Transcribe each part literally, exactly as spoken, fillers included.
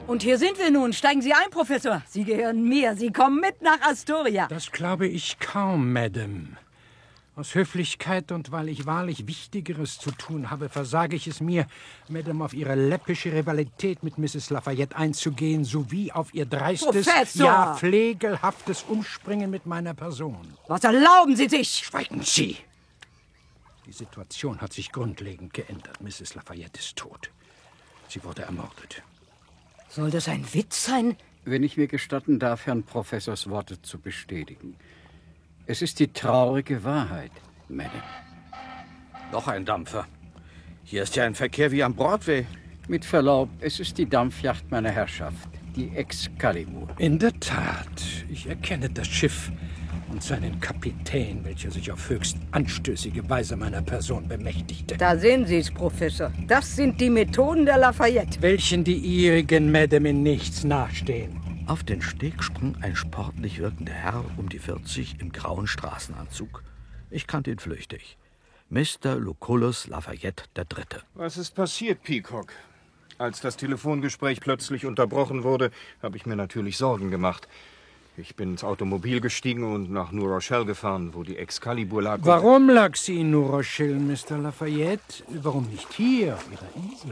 Und hier sind wir nun. Steigen Sie ein, Professor. Sie gehören mir. Sie kommen mit nach Astoria. Das glaube ich kaum, Madame. Aus Höflichkeit und weil ich wahrlich Wichtigeres zu tun habe, versage ich es mir, Madame, auf Ihre läppische Rivalität mit Misses Lafayette einzugehen, sowie auf Ihr dreistes, Professor! ja pflegelhaftes Umspringen mit meiner Person. Was erlauben Sie sich? Schweigen Sie! Die Situation hat sich grundlegend geändert. Misses Lafayette ist tot. Sie wurde ermordet. Soll das ein Witz sein? Wenn ich mir gestatten darf, Herrn Professors Worte zu bestätigen. Es ist die traurige Wahrheit, Madame. Noch ein Dampfer. Hier ist ja ein Verkehr wie am Broadway. Mit Verlaub, es ist die Dampfjacht meiner Herrschaft, die Excalibur. In der Tat, ich erkenne das Schiff und seinen Kapitän, welcher sich auf höchst anstößige Weise meiner Person bemächtigte. Da sehen Sie es, Professor. Das sind die Methoden der Lafayette. Welchen die ihrigen, Madame, in nichts nachstehen. Auf den Steg sprang ein sportlich wirkender Herr um die vierzig im grauen Straßenanzug. Ich kannte ihn flüchtig. Mister Lucullus Lafayette der Dritte. Was ist passiert, Peacock? Als das Telefongespräch plötzlich unterbrochen wurde, habe ich mir natürlich Sorgen gemacht. Ich bin ins Automobil gestiegen und nach New Rochelle gefahren, wo die Excalibur lag. Warum lag sie in New Rochelle, Mister Lafayette? Warum nicht hier, auf Ihrer Insel?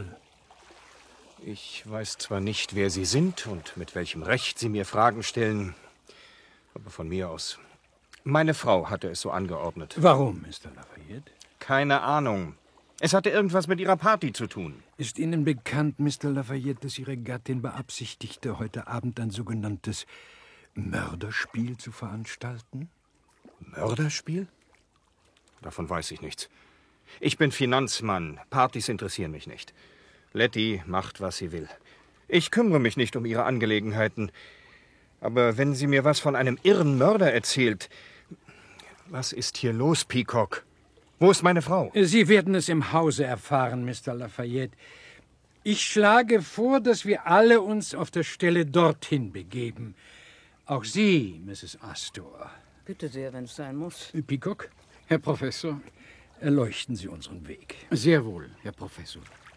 Ich weiß zwar nicht, wer Sie sind und mit welchem Recht Sie mir Fragen stellen, aber von mir aus. Meine Frau hatte es so angeordnet. Warum, Mister Lafayette? Keine Ahnung. Es hatte irgendwas mit Ihrer Party zu tun. Ist Ihnen bekannt, Mister Lafayette, dass Ihre Gattin beabsichtigte, heute Abend ein sogenanntes Mörderspiel zu veranstalten? Mörderspiel? Davon weiß ich nichts. Ich bin Finanzmann. Partys interessieren mich nicht. Letty macht, was sie will. Ich kümmere mich nicht um ihre Angelegenheiten. Aber wenn sie mir was von einem irren Mörder erzählt... Was ist hier los, Peacock? Wo ist meine Frau? Sie werden es im Hause erfahren, Mister Lafayette. Ich schlage vor, dass wir alle uns auf der Stelle dorthin begeben. Auch Sie, Misses Astor. Bitte sehr, wenn es sein muss. Peacock, Herr Professor? erleuchten Sie unseren Weg. Sehr wohl, Herr Professor.